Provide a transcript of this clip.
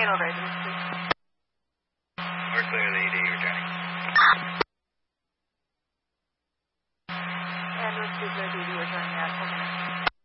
Handle residence, please. We're clear of the ED returning. And let's do the ED returning at